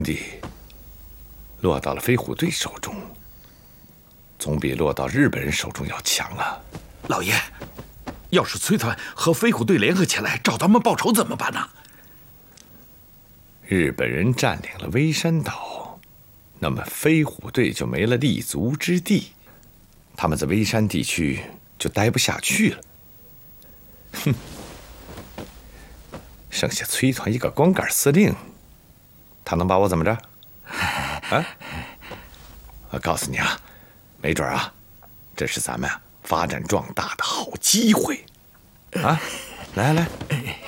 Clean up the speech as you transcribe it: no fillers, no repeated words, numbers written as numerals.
地落到了飞虎队手中，总比落到日本人手中要强啊！ 老爷，要是崔团和飞虎队联合起来找他们报仇怎么办呢？ 日本人占领了微山岛，那么飞虎队就没了立足之地，他们在微山地区就待不下去了。哼，剩下崔团一个光杆司令，他能把我怎么着？啊！我告诉你啊，没准啊，这是咱们发展壮大的好机会啊！来来。